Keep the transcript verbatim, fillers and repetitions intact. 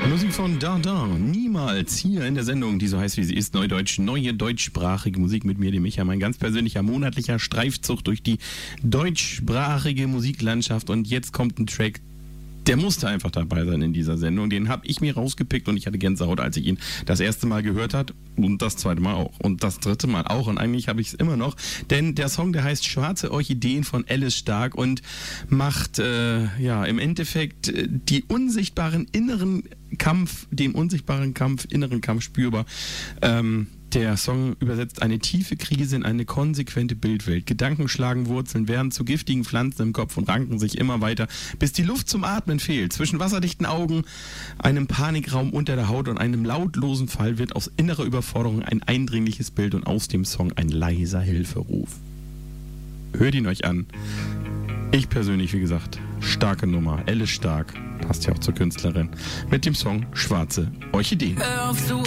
Musik von Dardin, niemals hier in der Sendung, die so heißt wie sie ist, Neudeutsch, neue deutschsprachige Musik mit mir, dem Micha, mein ganz persönlicher monatlicher Streifzug durch die deutschsprachige Musiklandschaft. Und jetzt kommt ein Track, der musste einfach dabei sein in dieser Sendung. Den habe ich mir rausgepickt und ich hatte Gänsehaut, als ich ihn das erste Mal gehört habe und das zweite Mal auch und das dritte Mal auch und eigentlich habe ich es immer noch, denn der Song, der heißt Schwarze Orchideen von Alice Stark und macht äh, ja im Endeffekt äh, die unsichtbaren inneren Kampf, den unsichtbaren Kampf, inneren Kampf spürbar. Ähm, Der Song übersetzt eine tiefe Krise in eine konsequente Bildwelt. Gedanken schlagen Wurzeln, werden zu giftigen Pflanzen im Kopf und ranken sich immer weiter, bis die Luft zum Atmen fehlt. Zwischen wasserdichten Augen, einem Panikraum unter der Haut und einem lautlosen Fall wird aus innerer Überforderung ein eindringliches Bild und aus dem Song ein leiser Hilferuf. Hört ihn euch an. Ich persönlich, wie gesagt, starke Nummer. Alice Stark, passt ja auch zur Künstlerin, mit dem Song Schwarze Orchideen.